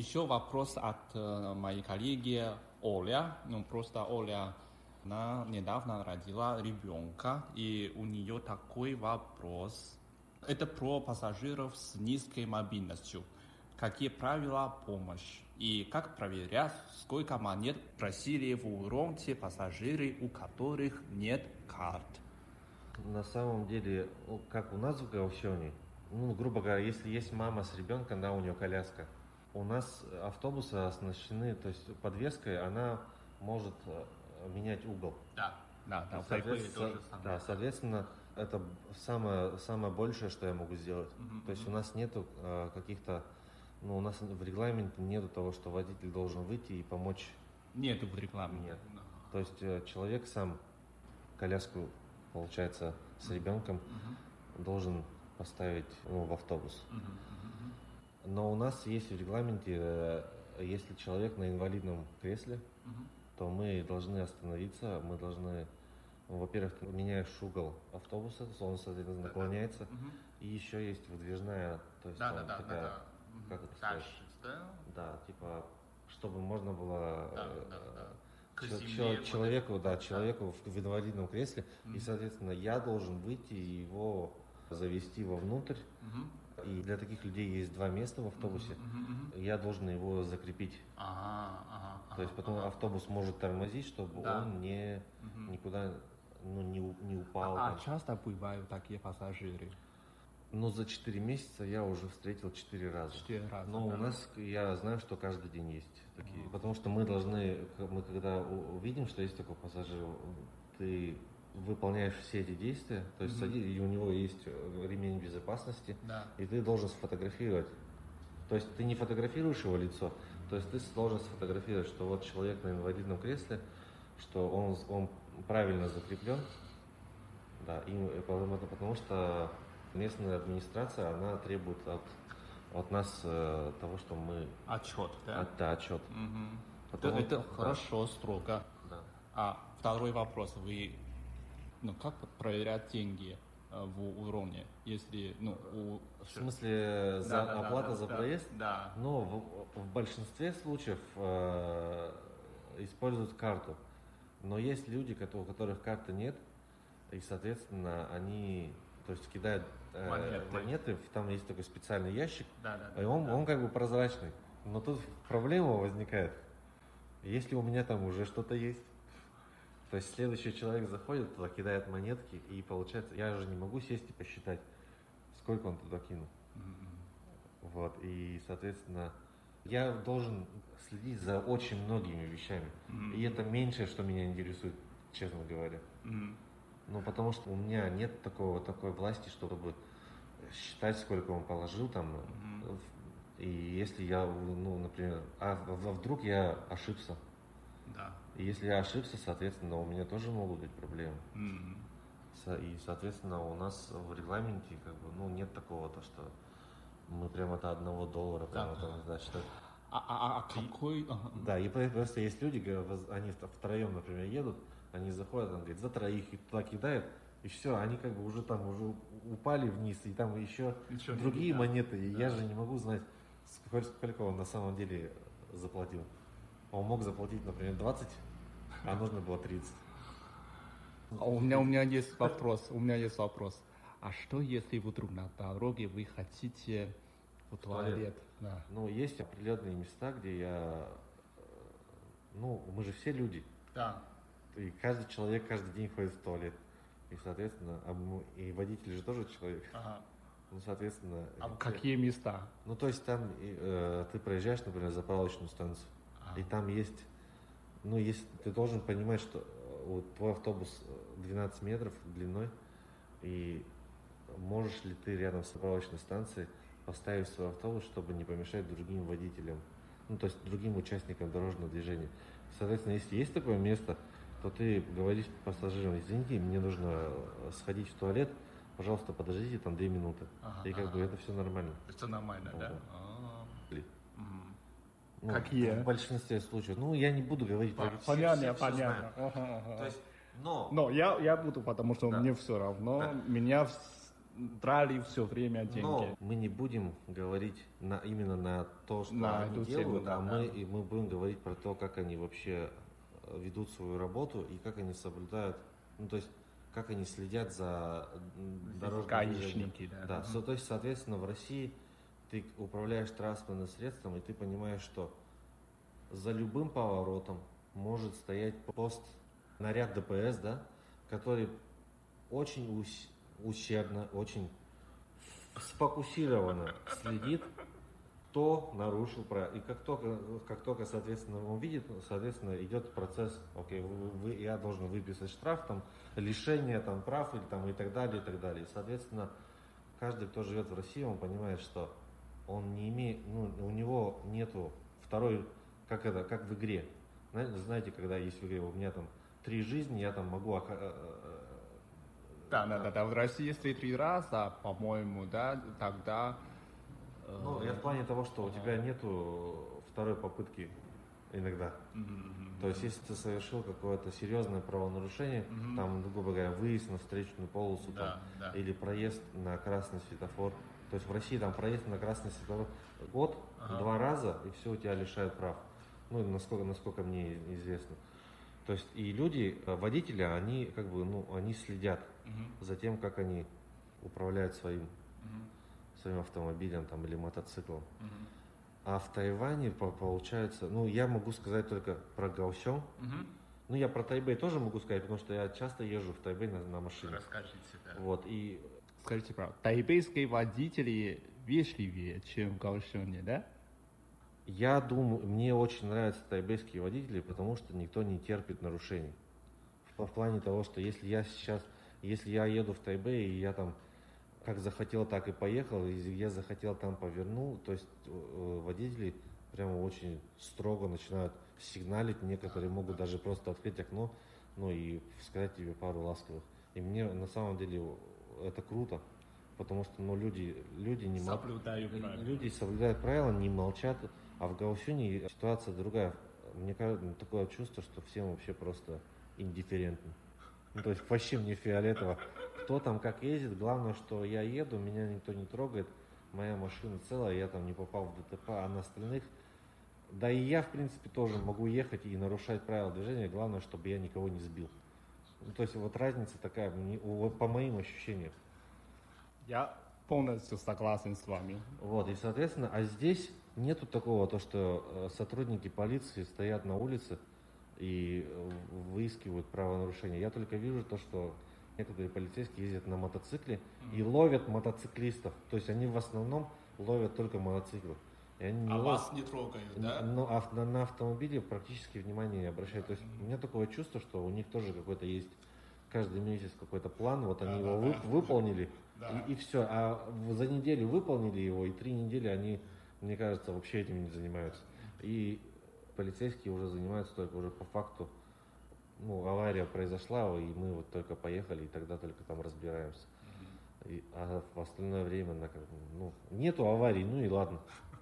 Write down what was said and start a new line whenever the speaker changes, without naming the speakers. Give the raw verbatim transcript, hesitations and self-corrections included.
еще вопрос от э, моей коллеги Оля. Ну, просто Оля, она недавно родила ребенка, и у нее такой вопрос. Это про пассажиров с низкой мобильностью. Какие правила помощи? И как проверять, сколько монет просили в Уронте пассажиры, у которых нет карт?
На самом деле, как у нас в Гаосюне, ну, грубо говоря, если есть мама с ребенком, да, у нее коляска, у нас автобусы оснащены, то есть подвеской, она может менять угол.
Да, да, да.
Соответственно, да, соответственно, это самое, самое большее, что я могу сделать. Mm-hmm. То есть у нас нету э, каких-то, ну, у нас в регламенте нету того, что водитель должен выйти и помочь.
Нету в регламенте.
Нет. No. То есть э, человек сам коляску, получается, с ребенком mm-hmm. должен поставить, ну, в автобус. Mm-hmm. Но у нас есть в регламенте, э, если человек на инвалидном кресле, mm-hmm. то мы должны остановиться, мы должны, ну, во-первых, ты меняешь угол автобуса, он, соответственно, да, наклоняется, да. Угу. И еще есть выдвижная, то есть
да,
там
да,
такая,
да,
как это сказать?
Да?
Да, типа, чтобы можно было
да,
э,
да, да.
Ч- земле, человеку, вот, да,
да,
человеку в, в инвалидном кресле, угу. И, соответственно, я должен выйти и его завести вовнутрь. Угу. И для таких людей есть два места в автобусе. Uh-huh, uh-huh. Я должен его закрепить.
Ага, ага,
То есть потом ага. автобус может тормозить, чтобы да. он не, uh-huh. никуда, ну, не, не упал.
А, а часто бывают такие пассажиры?
Ну, за четыре месяца я уже встретил четыре раза.
Четыре раза.
Но
да.
у нас, я знаю, что каждый день есть такие. Uh-huh. Потому что мы должны, мы когда увидим, что есть такой пассажир, ты выполняешь все эти действия, то есть mm-hmm. садись, и у него есть ремень безопасности,
да.
И ты должен сфотографировать. То есть ты не фотографируешь его лицо, то есть ты должен сфотографировать, что вот человек на инвалидном кресле, что он, он правильно закреплен, да, и потому, потому что местная администрация, она требует от, от нас э, того, что мы...
Отчет, да?
От, да, отчет.
Mm-hmm. Потому, это это да. Хорошо, строго.
Да.
А второй вопрос, вы... Ну, как проверять деньги э, в Уроне, если, ну, у...
В смысле, за
да, да,
оплата
да,
за
да,
проезд?
Да.
Ну, в, в большинстве случаев э, используют карту. Но есть люди, у которых карты нет, и, соответственно, они, то есть, кидают э, монеты. монеты, там есть такой специальный ящик,
да, да,
и он,
да.
он как бы прозрачный. Но тут проблема возникает, если у меня там уже что-то есть. То есть следующий человек заходит, туда кидает монетки, и получается, я уже не могу сесть и посчитать, сколько он туда кинул. Mm-hmm. Вот, и, соответственно, я должен следить за очень многими вещами. Mm-hmm. И это меньшее, что меня интересует, честно говоря. Mm-hmm. Ну, потому что у меня нет такого, такой власти, чтобы считать, сколько он положил там. Mm-hmm. И если я, ну, например, а, а вдруг я ошибся.
Да.
И если я ошибся, соответственно, у меня тоже могут быть проблемы.
Mm-hmm.
И, соответственно, у нас в регламенте как бы, ну, нет такого, то, что мы прямо до одного доллара прямо там, да, считать.
А, а, а какой?
И, да, и просто есть люди, они втроем, например, едут, они заходят, он говорит, за троих, и туда кидают, и все, они как бы уже там уже упали вниз, и там еще Ничего другие не монеты, и да. Я же не могу знать, сколько, сколько он на самом деле заплатил. Он мог заплатить, например, двадцать, а нужно было тридцать.
А у меня, у меня есть вопрос, у меня есть вопрос. А что, если вдруг на дороге вы хотите в туалет? Да.
Ну, есть определенные места, где я... Ну, мы же все люди.
Да.
И каждый человек каждый день ходит в туалет. И, соответственно, и водитель же тоже человек.
Ага.
Ну, соответственно...
А в какие места?
Ну, то есть там э, ты проезжаешь, например, заправочную станцию. И там есть, ну, есть, ты должен понимать, что вот твой автобус двенадцать метров длиной, и можешь ли ты рядом с заправочной станцией поставить свой автобус, чтобы не помешать другим водителям, ну, то есть другим участникам дорожного движения. Соответственно, если есть такое место, то ты говоришь пассажирам, извините, мне нужно сходить в туалет, пожалуйста, подождите там две минуты. Ага, и как ага. бы это все нормально.
Это нормально,
ну,
да?
да? Ну,
какие?
В большинстве случаев. Ну, я не буду говорить про
все. Понятно, все, понятно. Все ага, ага.
То есть, но...
но я, я буду, потому что да. Мне все равно. Да. Меня драли все время деньги.
Но мы не будем говорить на, именно на то, что
На
они
эту
делают,
тему, да,
а
да.
мы, и мы будем говорить про то, как они вообще ведут свою работу и как они соблюдают, ну то есть как они следят за дорожным движением.
Гаишники, да.
Да,
Мгм.
со- то есть, соответственно, в России ты управляешь транспортным средством, и ты понимаешь, что за любым поворотом может стоять пост, наряд ДПС, да, который очень ус- ущербно, очень сфокусированно следит, кто нарушил правила. И как только, как только, соответственно, он видит, соответственно, идет процесс, окей, вы, вы- я должен выписать штраф, там, лишение там, прав или, там, и так далее, и так далее. И, соответственно, каждый, кто живет в России, он понимает, что он не имеет, ну, у него нету второй, как это, как в игре. Знаете, знаете, когда есть в игре, у меня там три жизни, я там могу... ока- э, э,
Да, да, да, да. В России, если три раза, по-моему, да, тогда... э,
Ну, я в плане того, что у
ага.
тебя нету второй попытки иногда.
Мгм, мгм,
То есть, если ты совершил какое-то серьезное правонарушение,
Мгм.
там, ну, грубо говоря, выезд на встречную полосу,
Да,
там,
да.
или проезд на красный светофор. То есть в России там проезд на красный светофор год,
Ага.
два раза, и все, у тебя лишают прав. Ну, насколько, насколько мне известно. То есть и люди, э, водители, они как бы, ну, они следят
Мгм,
за тем, как они управляют своим,
мгм,
своим автомобилем там, или мотоциклом.
мгм,
А в Тайване по- получается, ну, я могу сказать только про Гаосюн.
мгм.
Ну, я про Тайбэй тоже могу сказать, потому что я часто езжу в Тайбэй на, на машине.
Расскажите, да.
Вот, и
Скажите правду, тайбэйские водители вежливее, чем в Гаосюне, да?
я думаю, мне очень нравятся тайбэйские водители, потому что никто не терпит нарушений. В, в плане того, что если я сейчас, если я еду в Тайбэй, и я там как захотел, так и поехал, и я захотел, там повернул, то есть э, водители прямо очень строго начинают сигналить, некоторые могут даже просто открыть окно, ну и сказать тебе пару ласковых. И мне на самом деле это круто, потому что, ну, люди, люди не мол-
Соблюдаю правила.
люди соблюдают правила, не молчат, а в Гаосюне ситуация другая. Мне кажется, такое чувство, что всем вообще просто индифферентно. Ну, то есть вообще мне фиолетово, кто там как ездит, главное, что я еду, меня никто не трогает, моя машина целая, я там не попал в ДТП, а на остальных, да и я, в принципе, тоже могу ехать и нарушать правила движения, главное, чтобы я никого не сбил. Ну, то есть вот разница такая, мне- вот по моим ощущениям.
Я полностью согласен с вами.
Вот, и, соответственно, а здесь нету такого, то, что э, сотрудники полиции стоят на улице и э, выискивают правонарушения. Я только вижу то, что некоторые полицейские ездят на мотоцикле и ловят мотоциклистов. То есть они в основном ловят только мотоциклы. И они не
А
ловят-
вас не трогают, да?
Но ав- на, на автомобиле практически внимания не обращают. То есть у меня такое чувство, что у них тоже какой-то есть каждый месяц какой-то план, вот они
Да,
его
да,
вы-
да.
выполнили,
Да.
и, и все. А в- за неделю выполнили его, и три недели они, мне кажется, вообще этим не занимаются. И полицейские уже занимаются только уже по факту. Ну, авария произошла, и мы вот только поехали, и тогда только там разбираемся. И, а в остальное время, на, как бы, ну, нету аварий, ну и ладно.